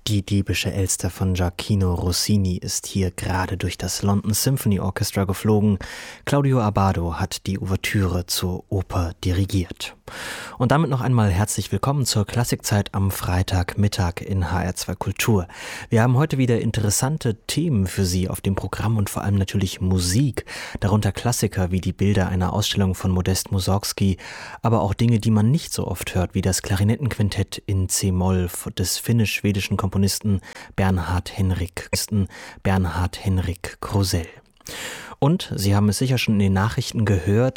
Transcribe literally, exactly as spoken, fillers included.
Die diebische Elster von Gioachino Rossini ist hier gerade durch das London Symphony Orchestra geflogen. Claudio Abbado hat die Ouvertüre zur Oper dirigiert. Und damit noch einmal herzlich willkommen zur Klassikzeit am Freitagmittag in H R zwei Kultur. Wir haben heute wieder interessante Themen für Sie auf dem Programm und vor allem natürlich Musik, darunter Klassiker wie die Bilder einer Ausstellung von Modest Mussorgsky, aber auch Dinge, die man nicht so oft hört, wie das Klarinettenquintett in C-Moll des finnisch-schwedischen Komponisten Bernhard Henrik Bernhard Henrik Krusell. Und Sie haben es sicher schon in den Nachrichten gehört,